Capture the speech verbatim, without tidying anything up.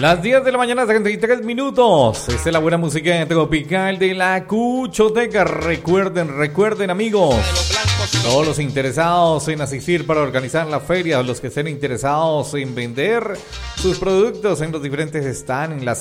Las diez de la mañana, treinta y tres minutos. Esta es la buena música tropical de la Cuchoteca. Recuerden, recuerden, amigos, todos los interesados en asistir para organizar la feria, los que estén interesados en vender sus productos en los diferentes stands, en las